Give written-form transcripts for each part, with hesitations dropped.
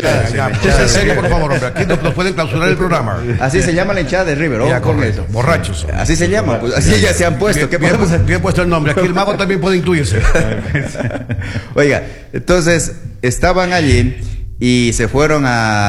hinchada. En serio, por favor, hombre. Aquí nos pueden clausurar el programa. Así se llama la hinchada de River. Ya, correcto. Borrachos. Así se llama, pues así ya se han puesto. Bien puesto el nombre. Aquí el mago también puede incluirse. Oiga, entonces estaban allí y se fueron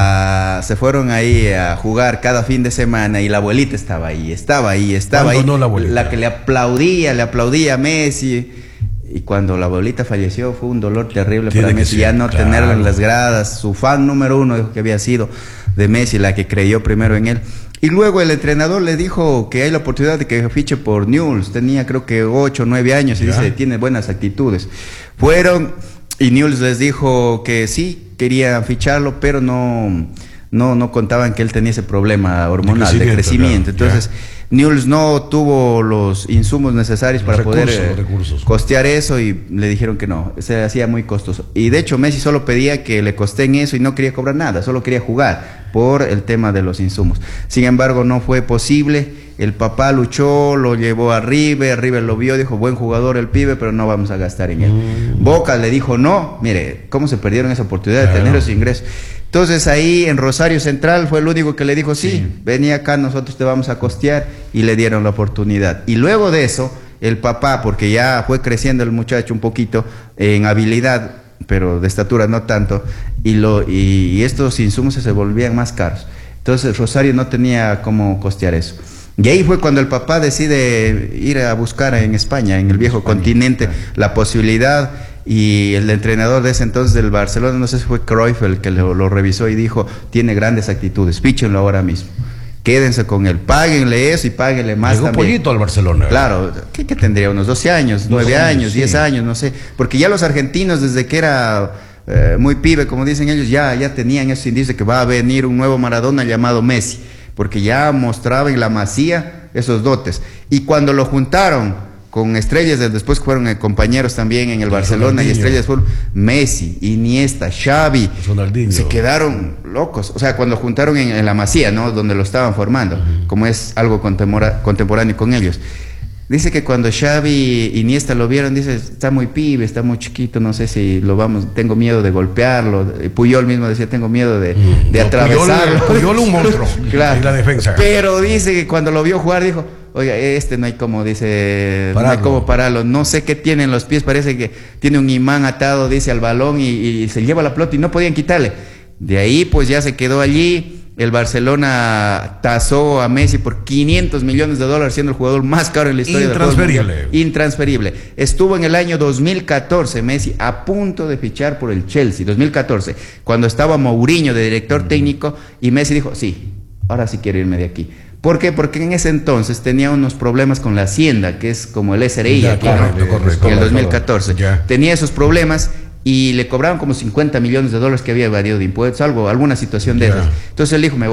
ahí a jugar cada fin de semana y la abuelita estaba ahí. No, la abuelita. La que le aplaudía a Messi. Y cuando la abuelita falleció fue un dolor terrible para Messi, ya no tenerla en las gradas. Su fan número uno dijo que había sido de Messi, la que creyó primero en él. Y luego el entrenador le dijo que hay la oportunidad de que fiche por Newell's. Tenía creo que 8 o 9 años y dice, tiene buenas actitudes. Fueron y Newell's les dijo que sí, querían ficharlo, pero no contaban que él tenía ese problema hormonal de crecimiento. Entonces Newell's no tuvo los insumos necesarios para poder costear eso y le dijeron que no, se hacía muy costoso. Y de hecho Messi solo pedía que le costen eso y no quería cobrar nada, solo quería jugar por el tema de los insumos. Sin embargo, no fue posible. El papá luchó, lo llevó a River lo vio, dijo, buen jugador el pibe, pero no vamos a gastar en él. Boca le dijo, no, mire, cómo se perdieron esa oportunidad de tener esos ingresos. Entonces ahí en Rosario Central fue el único que le dijo, sí, vení acá, nosotros te vamos a costear, y le dieron la oportunidad. Y luego de eso, el papá, porque ya fue creciendo el muchacho un poquito en habilidad, pero de estatura no tanto, y estos insumos se volvían más caros. Entonces Rosario no tenía cómo costear eso. Y ahí fue cuando el papá decide ir a buscar en España, en el viejo continente, la posibilidad. Y el entrenador de ese entonces del Barcelona, no sé si fue Cruyff el que lo revisó y dijo, tiene grandes actitudes, fíchenlo ahora mismo, quédense con él, páguenle eso y páguenle más. Llegó también. Pollito al Barcelona. Claro, ¿qué tendría? Unos 12 años, 9 años, 10 años, no sé. Porque ya los argentinos, desde que era muy pibe, como dicen ellos, ya tenían esos indicios de que va a venir un nuevo Maradona llamado Messi, porque ya mostraba en la Masía esos dotes. Y cuando lo juntaron con estrellas, después fueron compañeros también en el Barcelona, y estrellas fueron Messi, Iniesta, Xavi, se quedaron locos. O sea, cuando juntaron en la Masía, ¿no? Donde lo estaban formando, como es algo contemporáneo con ellos. Dice que cuando Xavi y Iniesta lo vieron, dice, está muy pibe, está muy chiquito, no sé si tengo miedo de golpearlo. Puyol mismo decía, tengo miedo de atravesarlo. Puyol un monstruo, claro. En la defensa. Pero dice que cuando lo vio jugar, dijo, oiga, no hay como, dice, no hay como pararlo. No sé qué tiene en los pies, parece que tiene un imán atado, dice, al balón y se lleva la pelota y no podían quitarle. De ahí, pues ya se quedó allí. El Barcelona tasó a Messi por $500 millones, siendo el jugador más caro en la historia del fútbol. Intransferible. Estuvo en el año 2014 Messi a punto de fichar por el Chelsea, 2014, cuando estaba Mourinho de director técnico, y Messi dijo, sí, ahora sí quiero irme de aquí. ¿Por qué? Porque en ese entonces tenía unos problemas con la Hacienda, que es como el SRI, aquí, correcto, en el 2014. Tenía esos problemas y le cobraron como $50 millones que había evadido de impuestos, alguna situación de esas. Entonces él dijo, me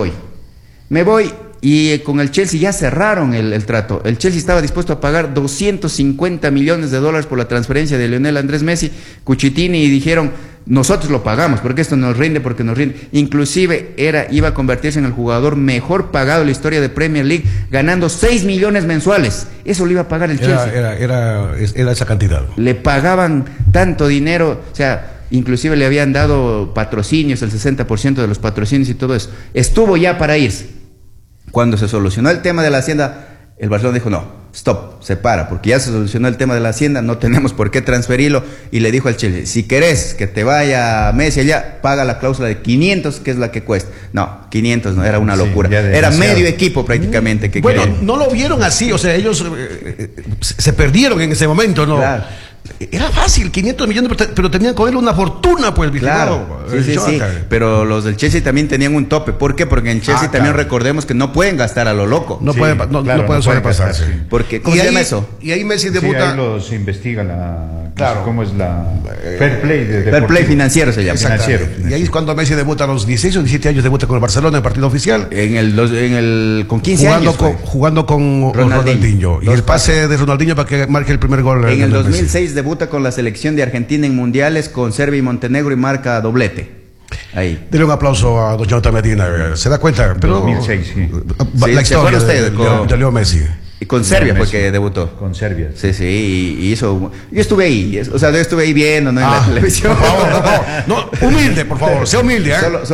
voy, y con el Chelsea ya cerraron el trato. El Chelsea estaba dispuesto a pagar $250 millones por la transferencia de Lionel Andrés Messi, Cuchitini, y dijeron, nosotros lo pagamos, porque esto nos rinde, porque nos rinde. Inclusive iba a convertirse en el jugador mejor pagado en la historia de Premier League, ganando 6 millones mensuales. Eso lo iba a pagar el Chelsea. Era esa cantidad. Le pagaban tanto dinero, o sea, inclusive le habían dado patrocinios, el 60% de los patrocinios y todo eso. Estuvo ya para irse. Cuando se solucionó el tema de la Hacienda, el Barcelona dijo, no, stop, se para, porque ya se solucionó el tema de la Hacienda, no tenemos por qué transferirlo, y le dijo al Chelsea, si querés que te vaya Messi allá, paga la cláusula de 500, que es la que cuesta. No, 500 no, era una locura. Era medio equipo prácticamente que bueno, querían. No lo vieron así, o sea, ellos se perdieron en ese momento, ¿no? Claro. Era fácil, 500 millones, pero tenían con él una fortuna, pues. Claro, sí. Pero los del Chelsea también tenían un tope. ¿Por qué? Porque en Chelsea también recordemos que no pueden gastar a lo loco. No pueden sobrepasarse. Porque, ¿cómo se llama eso? Y ahí Messi debuta. Ahí los investiga ¿cómo es la fair play? Fair play financiero se llama. Financiero. Y ahí es cuando Messi debuta a los 16 o 17 años, debuta con el Barcelona en partido oficial. Con 15 años. Jugando con Ronaldinho. Y el pase de Ronaldinho para que marque el primer gol. En el 2006 debuta con la selección de Argentina en mundiales con Serbia y Montenegro y marca doblete. Ahí. Dele un aplauso a don Jonathan Medina. ¿Se da cuenta? Pero 2006, sí. La historia de Leo Messi. Y con Serbia fue que debutó. Con Serbia. Sí, y hizo. Yo estuve ahí, o sea, yo estuve ahí viendo, ¿no? En la televisión. Por favor, no, humilde, por favor, sea humilde, ¿eh?